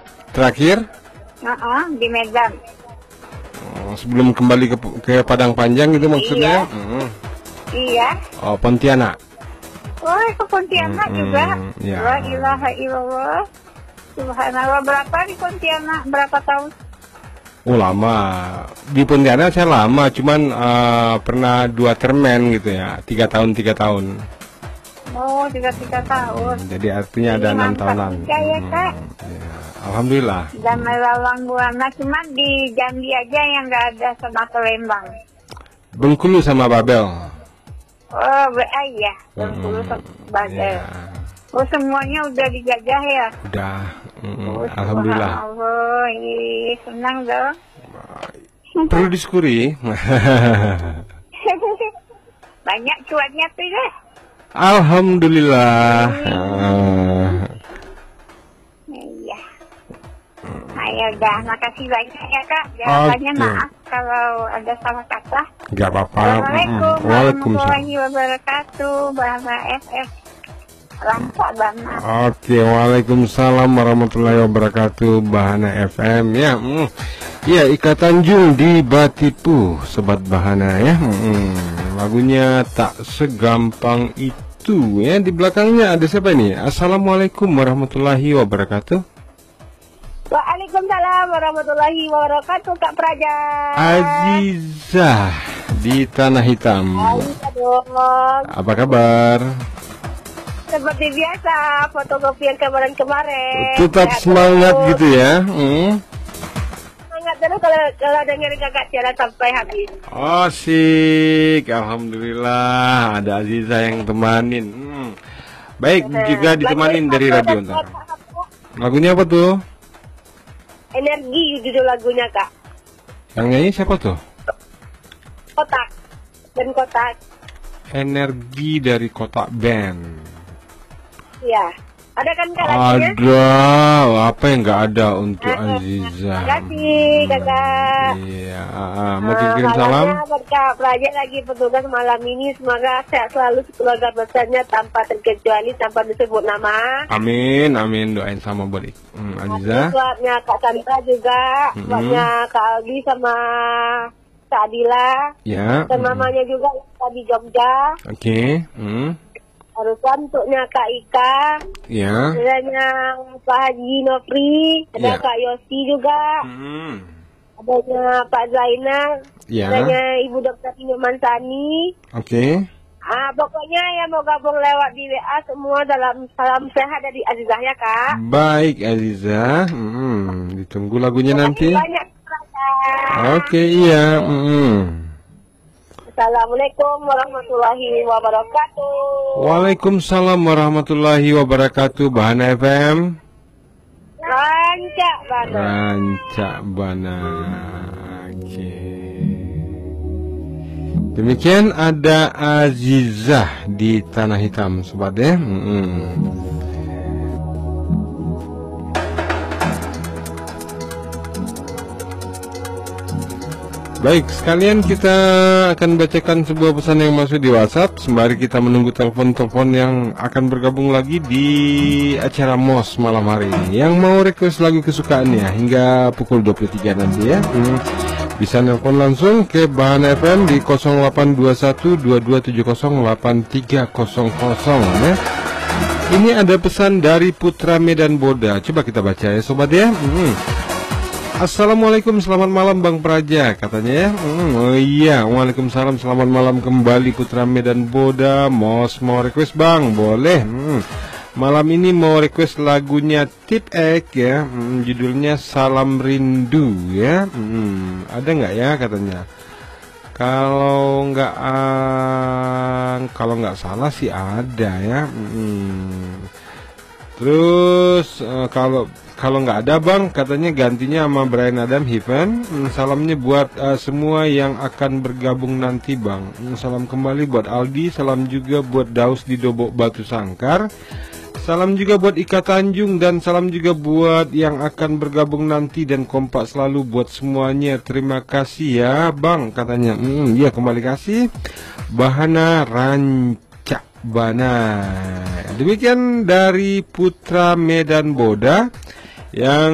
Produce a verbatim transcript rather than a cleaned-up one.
Terakhir? Uh-uh, di Medan. Oh, sebelum kembali ke, ke Padang Panjang gitu maksudnya? Iya. Hmm. Iya. Oh, Pontianak. Oh, ke Pontianak Hmm, juga. ya. La ilaha illallah. Subhanallah. Berapa di Pontianak? Berapa tahun? Oh, lama. Di Pontianak saya lama, cuman uh, pernah dua termen gitu ya, tiga tahun tiga tahun. Oh, tiga tiga tahun. Jadi artinya ada Ini enam mantap tahunan. juga ya, Kak. Ya, alhamdulillah. Dan melawang buana, cuma di Jambi aja yang nggak ada sama Palembang. Bengkulu sama Babel. Oh, be- ah, iya. Bengkulu Hmm, sama Babel. ya, Oh, semuanya udah dijajah ya? udah. Mm, Oh, alhamdulillah. Allah, ih, senang dong. Perlu disyukuri. Banyak cuannya tuh ya. Alhamdulillah. Ah. Iya. Ayo dah, makasih banyak ya Kak. Jawabannya Oke. maaf kalau ada salah kata. Gak apa-apa. Assalamualaikum Mm, Waalaikumsalam. warahmatullahi wabarakatuh. Bahasa F F. Lancar banget. Oke, waalaikumsalam warahmatullahi wabarakatuh. Bahana F M ya. Mm. Ya, Ikatan Tanjung di Batipu, sobat Bahana ya. Mm. Lagunya tak segampang itu ya. Di belakangnya ada siapa ini? Assalamualaikum warahmatullahi wabarakatuh. Waalaikumsalam warahmatullahi wabarakatuh Kak Praja. Azizah di Tanah Hitam. Aduh, Apa kabar? seperti biasa fotokopian kemarin-kemarin. Tetap Sehat semangat terus. gitu ya. Mm. Semangat terus kalau kalau dengerin kakak siaran sampai habis. Oh, sik, alhamdulillah ada Aziza yang temanin. Hmm. Baik, juga ditemanin dari radio ntar. Lagunya apa tuh? Energi judul lagunya Kak. Yang nyanyi siapa tuh? Kotak dan kotak. Energi dari Kotak Band. Ya. Ada kan Kak lagunya? Ada, apa yang nggak ada untuk Ah, Aziza? Terima kasih Kakak. Iya, ah, mau Ah, kirim salam? malamnya buat Kak Praja lagi petugas malam ini, semoga sehat selalu keluarga besarnya tanpa terkecuali, tanpa disebut nama. Amin, amin, doain sama buat hmm, Aziza. Buatnya Kak Sandra juga, Mm-mm. buatnya Kak Aldi sama Kak Adila, Ya. dan hmm. mamanya juga yang tadi Jogja. Oke. Hmm. Haruskan untuknya Kak Ika, Ya. adanya Pak Haji Nofri, Ya. ada Kak Yosi juga, Hmm. adanya Pak Zainal, Ya. adanya Ibu Dokter Inyoman Sani. Oke. Ah, pokoknya yang mau gabung lewat di W A semua dalam salam sehat dari Azizah ya Kak. Baik Aziza, hmm, ditunggu lagunya nanti. Banyak Kak. Oke, iya. Hmm. Assalamualaikum warahmatullahi wabarakatuh. Waalaikumsalam warahmatullahi wabarakatuh. Bahana F M. Rancak banget. Rancak Bana. Oke. Demikian ada Azizah di Tanah Hitam, sobat ya. Hmm. Baik, sekalian kita akan bacakan sebuah pesan yang masuk di WhatsApp sembari kita menunggu telepon-telepon yang akan bergabung lagi di acara M O S malam hari ini. Yang mau request lagu kesukaannya hingga pukul dua puluh tiga nanti ya. Hmm. Bisa nelpon langsung ke Bahana F M di nol delapan dua satu dua dua tujuh nol delapan tiga nol nol ya. Ini ada pesan dari Putra Medan Boda. Coba kita baca ya sobat ya. Hmm. Assalamualaikum, selamat malam Bang Praja, katanya ya. Hmm, oh iya, waalaikumsalam, selamat malam kembali Putra Medan Boda. Mau mau request Bang, boleh. Hmm. Malam ini mau request lagunya Tip X ya. Hmm, judulnya Salam Rindu ya. Hmm, ada nggak ya katanya? Kalau nggak uh, kalau nggak salah sih ada ya. Hmm. Terus uh, kalau kalau nggak ada Bang, katanya gantinya sama Brian Adam Heaven. Hmm, salamnya buat uh, semua yang akan bergabung nanti Bang. Hmm, salam kembali buat Aldi, salam juga buat Daus di Dobok Batu Sangkar. Salam juga buat Ika Tanjung dan salam juga buat yang akan bergabung nanti dan kompak selalu buat semuanya. Terima kasih ya Bang, katanya. Hmm, ya kembali kasih. Bahana Rancak Bana. Demikian dari Putra Medan Boda yang